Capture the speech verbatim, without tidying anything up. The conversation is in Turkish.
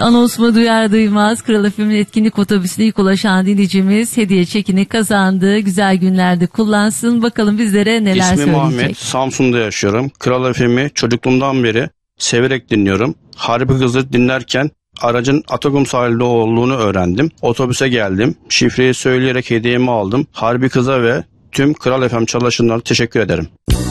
Anonsuma duyar duymaz Kral F M'in etkinlik otobüsüne ilk ulaşan dinleyicimiz hediye çekini kazandı. Güzel günlerde kullansın. Bakalım bizlere neler İsmim söyleyecek. Ahmet. Samsun'da yaşıyorum. Kral F M'i çocukluğumdan beri severek dinliyorum. Harbi Kızı dinlerken aracın Atakum sahilde olduğunu öğrendim. Otobüse geldim. Şifreyi söyleyerek hediyemi aldım. Harbi Kız'a ve tüm Kral F M çalışanlarına teşekkür ederim.